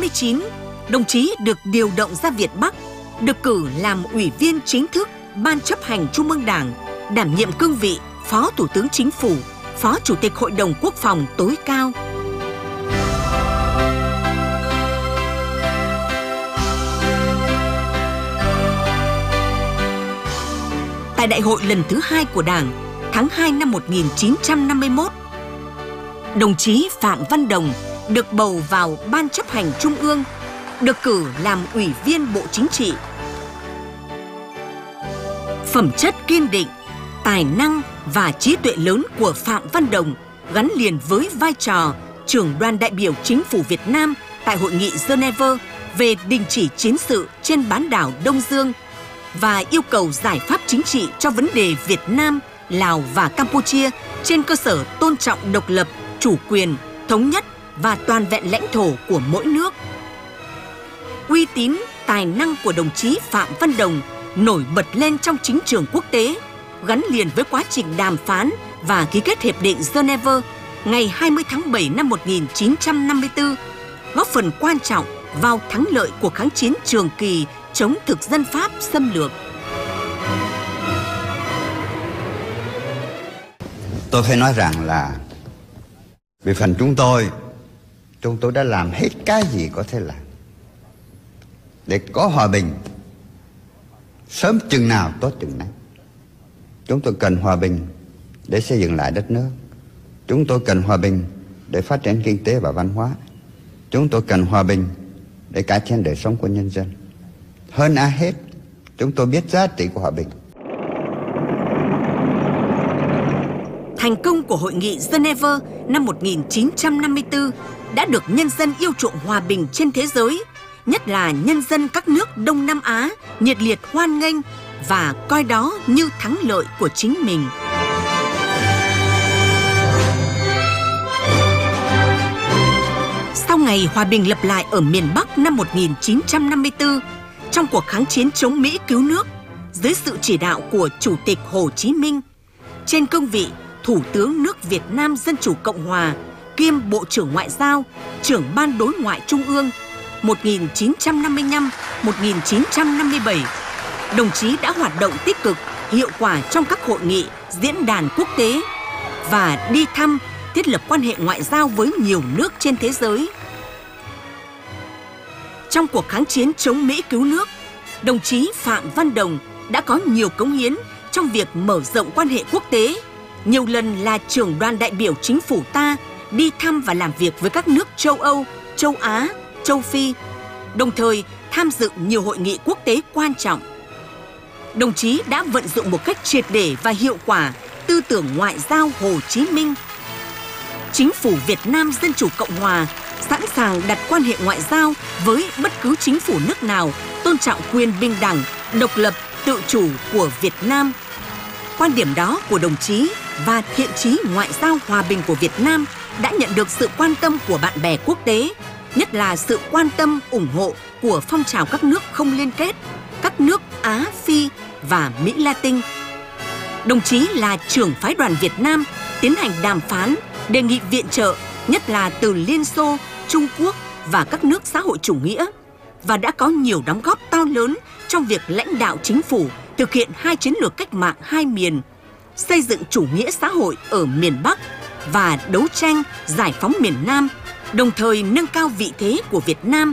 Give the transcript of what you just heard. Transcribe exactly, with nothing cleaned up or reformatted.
chín, đồng chí được điều động ra Việt Bắc, được cử làm ủy viên chính thức Ban chấp hành Trung ương Đảng, đảm nhiệm cương vị Phó Thủ tướng Chính phủ, Phó Chủ tịch Hội đồng Quốc phòng tối cao. Tại Đại hội lần thứ hai của Đảng, tháng hai năm một nghìn chín trăm năm mươi mốt, đồng chí Phạm Văn Đồng được bầu vào Ban chấp hành Trung ương, được cử làm Ủy viên Bộ Chính trị. Phẩm chất kiên định, tài năng và trí tuệ lớn của Phạm Văn Đồng gắn liền với vai trò trưởng đoàn đại biểu Chính phủ Việt Nam tại Hội nghị Geneva về đình chỉ chiến sự trên bán đảo Đông Dương và yêu cầu giải pháp chính trị cho vấn đề Việt Nam, Lào và Campuchia trên cơ sở tôn trọng độc lập, chủ quyền, thống nhất và toàn vẹn lãnh thổ của mỗi nước. Uy tín, tài năng của đồng chí Phạm Văn Đồng nổi bật lên trong chính trường quốc tế, gắn liền với quá trình đàm phán và ký kết Hiệp định Geneva ngày hai mươi tháng bảy năm một nghìn chín trăm năm mươi tư, góp phần quan trọng vào thắng lợi cuộc kháng chiến trường kỳ chống thực dân Pháp xâm lược. Tôi phải nói rằng là về phần chúng tôi, chúng tôi đã làm hết cái gì có thể làm để có hòa bình, sớm chừng nào tốt chừngนั้น. Chúng tôi cần hòa bình để xây dựng lại đất nước. Chúng tôi cần hòa bình để phát triển kinh tế và văn hóa. Chúng tôi cần hòa bình để cải thiện đời sống của nhân dân. Hơn ai hết, chúng tôi biết giá trị của hòa bình. Thành công của Hội nghị Geneva năm một nghìn chín trăm năm mươi tư đã được nhân dân yêu chuộng hòa bình trên thế giới, nhất là nhân dân các nước Đông Nam Á nhiệt liệt hoan nghênh và coi đó như thắng lợi của chính mình. Sau ngày hòa bình lập lại ở miền Bắc năm một nghìn chín trăm năm mươi tư, trong cuộc kháng chiến chống Mỹ cứu nước, dưới sự chỉ đạo của Chủ tịch Hồ Chí Minh, trên cương vị Thủ tướng nước Việt Nam Dân chủ Cộng hòa, kiêm Bộ trưởng Ngoại giao, trưởng Ban Đối ngoại Trung ương một nghìn chín trăm năm mươi lăm đến một nghìn chín trăm năm mươi bảy, đồng chí đã hoạt động tích cực, hiệu quả trong các hội nghị, diễn đàn quốc tế và đi thăm, thiết lập quan hệ ngoại giao với nhiều nước trên thế giới. Trong cuộc kháng chiến chống Mỹ cứu nước, đồng chí Phạm Văn Đồng đã có nhiều cống hiến trong việc mở rộng quan hệ quốc tế, nhiều lần là trưởng đoàn đại biểu chính phủ ta đi thăm và làm việc với các nước châu Âu, châu Á, châu Phi, đồng thời tham dự nhiều hội nghị quốc tế quan trọng. Đồng chí đã vận dụng một cách triệt để và hiệu quả tư tưởng ngoại giao Hồ Chí Minh. Chính phủ Việt Nam Dân chủ Cộng hòa sẵn sàng đặt quan hệ ngoại giao với bất cứ chính phủ nước nào tôn trọng quyền bình đẳng, độc lập, tự chủ của Việt Nam. Quan điểm đó của đồng chí và thiện chí ngoại giao hòa bình của Việt Nam đã nhận được sự quan tâm của bạn bè quốc tế, nhất là sự quan tâm ủng hộ của phong trào các nước không liên kết, các nước Á, Phi và Mỹ Latin. Đồng chí là trưởng phái đoàn Việt Nam tiến hành đàm phán, đề nghị viện trợ, nhất là từ Liên Xô, Trung Quốc và các nước xã hội chủ nghĩa, và đã có nhiều đóng góp to lớn trong việc lãnh đạo chính phủ thực hiện hai chiến lược cách mạng hai miền, xây dựng chủ nghĩa xã hội ở miền Bắc và đấu tranh giải phóng miền Nam, đồng thời nâng cao vị thế của Việt Nam